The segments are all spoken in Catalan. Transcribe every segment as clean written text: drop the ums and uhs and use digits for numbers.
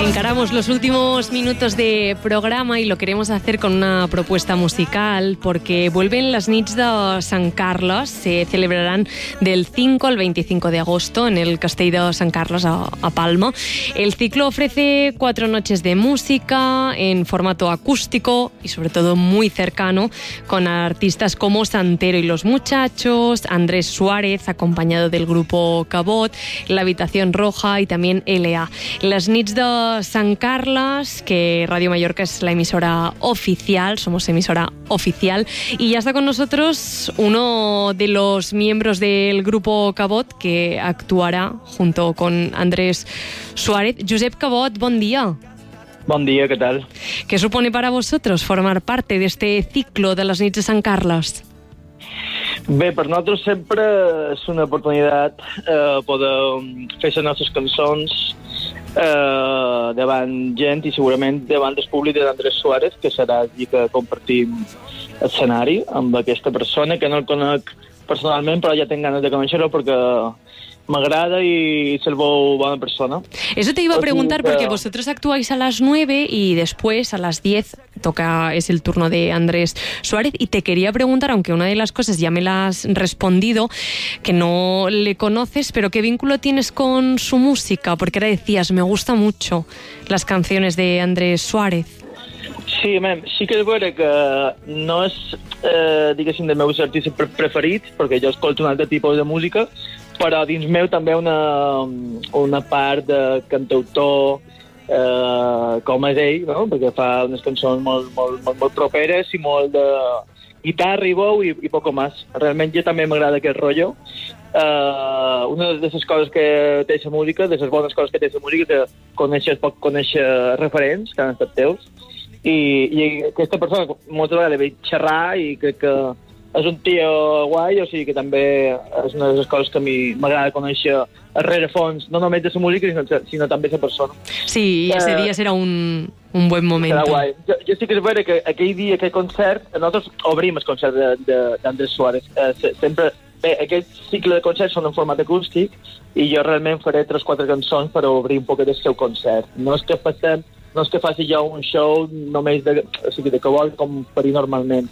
Encaramos los últimos minutos de programa y lo queremos hacer con una propuesta musical porque vuelven las nits de Sant Carles, se celebrarán del 5 al 25 de agosto en el Castell de Sant Carles a Palma. El ciclo ofrece 4 noches de música en formato acústico y sobre todo muy cercano, con artistas como Santero y los Muchachos, Andrés Suárez acompañado del grupo Cabot, La Habitación Roja y también L.A. Las nits de Sant Carles, que Radio Mallorca es la emisora oficial, somos emisora oficial, y ya está con nosotros uno de los miembros del grupo Cabot que actuará junto con Andrés Suárez. Josep Cabot, bon día. Bon dia, ¿qué tal? ¿Qué supone para vosotros formar parte de este ciclo de las nits de Sant Carles? Bé, per nosaltres sempre és una oportunitat poder fer les nostres cançons davant gent i segurament davant del públic d'Andrés Suárez, que serà allí que compartim escenari amb aquesta persona, que no el conec personalment, però ja tinc ganes de conèixer-lo perquè m'agrada y se veu buena persona. Eso te iba a preguntar porque vosotros actuáis a las 9 y después a las 10 es el turno de Andrés Suárez, y te quería preguntar, aunque una de las cosas ya me la has respondido, que no le conoces, pero ¿qué vínculo tienes con su música? Porque ahora decías, me gusta mucho las canciones de Andrés Suárez. Sí, sí que és vera que no és, diguéssim, dels meus artistes preferits, perquè jo escolto un altre tipus de música, però dins meu també una part de cantautor com és ell, no? Perquè fa unes cançons molt properes i molt de guitarra i veu i poco més. Realment jo també m'agrada aquest rotllo. Una de les coses que té la música, de les bones coses que té la música, que pots conèixer referents que han estat teus, i aquesta persona moltes vegades veig xerrar i crec que és un tio guai, o sigui que també és una de les coses que a mi m'agrada conèixer el rerefons, no només de la música, sinó també de la persona. Sí, i ese dia serà un buen moment. Serà guai. Jo sí que és vera que aquell dia, aquell concert, nosaltres obrim el concert d'Andrés Suárez. Sempre, bé, aquest cicle de concerts són en format acústic i jo realment faré 3-4 cançons per obrir un poc del seu concert. No és que faci jo un show només de Cabot com faria normalment,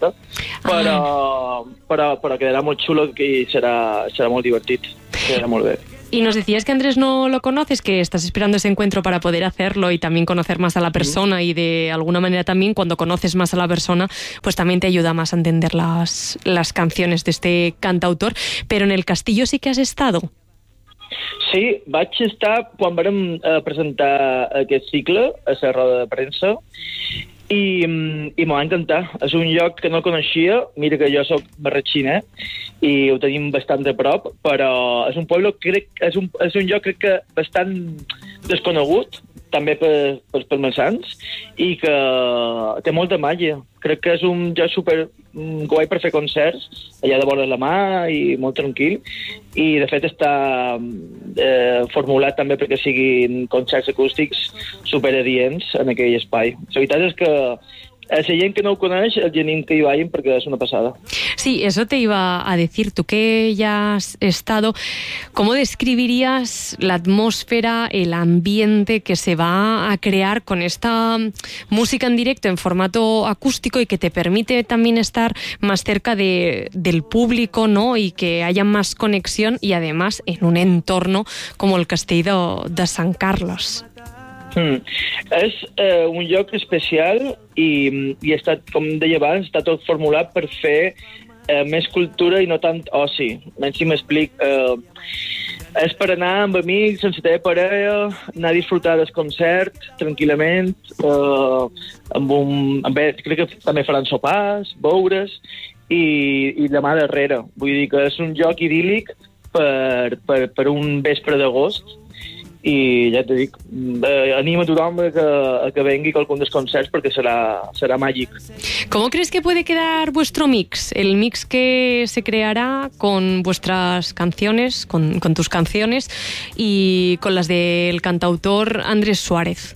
però quedarà molt xulo i serà molt divertit, quedarà molt bé. Y nos decías que Andrés no lo conoces, que estás esperando ese encuentro para poder hacerlo y también conocer más a la persona, y de alguna manera también cuando conoces más a la persona, pues también te ayuda más a entender las canciones de este cantautor. Pero en el Castillo sí que has estado. Sí, vaig estar quan vam presentar aquest cicle a la roda de premsa i m'ho va encantar. És un lloc que no coneixia, mira que jo soc marratxina i ho tenim bastant a prop, però és un poble, és un lloc crec que bastant desconegut, també pels maçans, i que té molta màgia. Crec que és un lloc super guai per fer concerts, allà de vora la mà i molt tranquil, i de fet està formulat també perquè siguin concerts acústics superadients en aquell espai. La veritat és que la gent que no ho coneix, els anim que hi vagin perquè és una passada. Sí, eso te iba a decir. Tú que ya has estado, ¿cómo describirías la atmósfera, el ambiente que se va a crear con esta música en directo en formato acústico y que te permite también estar más cerca del público, ¿no? Y que haya más conexión, y además en un entorno como el Castell de Sant Carles? És un lloc especial i està, com deia abans, està tot formulat per fer més cultura i no tant oci. Si m'explic, és per anar amb amics, sense tenir parella, anar a disfrutar del concert tranquil·lament, crec que també faran sopars, beures i la mà darrere. Vull dir que és un lloc idíl·lic per un vespre d'agost. I ja te dic, animo a tothom a que vengui qualcun dels concerts perquè serà màgic. ¿Cómo crees que puede quedar vuestro mix? El mix que se creará con vuestras canciones, con tus canciones y con las del cantautor Andrés Suárez.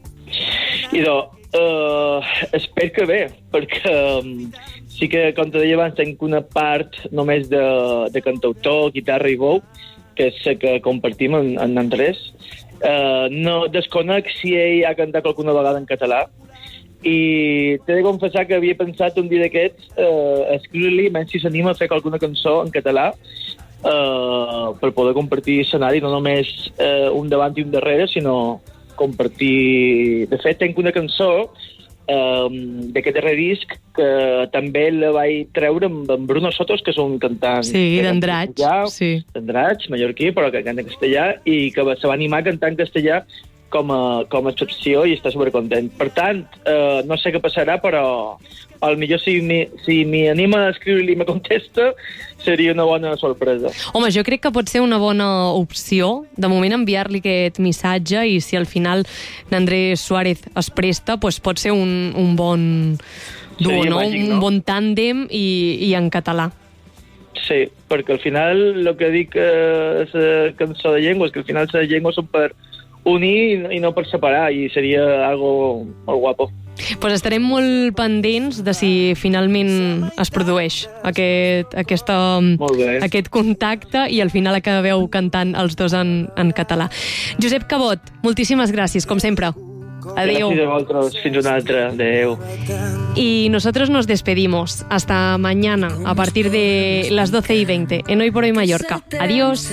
Espero que bé, perquè sí que, com te deia abans, tenc una part només de cantautor, guitarra i veu, que és la que compartim en Andrés, No desconec si ell ha cantat alguna vegada en català, i t'he de confessar que havia pensat un dia d'aquests escriure-li, menys si s'anima a fer alguna cançó en català, per poder compartir escenari, no només un davant i un darrere, sinó compartir... De fet, tenc una cançó d'aquest darrer disc que també la vaig treure amb Bruno Sotos, que és un cantant... Sí, d'Andratx. Sí. D'Andratx, mallorquí, però que canta en castellà, i que se va animar a cantar en castellà com a excepció, i està supercontent. Per tant, no sé què passarà, però potser si m'hi anima a escriure-li i me contesta, seria una bona sorpresa. Home, jo crec que pot ser una bona opció, de moment enviar-li aquest missatge, i si al final n'Andrés Suárez es presta, doncs pot ser un bon duo, no? Màgic, no? Un bon tàndem i en català. Sí, perquè al final el que dic és cançó de llengua, és que al final les llengües són per unir i no per separar, i seria algo molt guapo. Pues estarem molt pendents de si finalment es produeix aquest contacte i al final acabeu cantant els dos en català. Josep Cabot, moltíssimes gràcies, com sempre. Adéu. Gràcies a vosaltres, fins una altra. Adéu. Y nosotros nos despedimos. Hasta mañana, a partir de las 12:20, en Hoy por Hoy Mallorca. Adiós.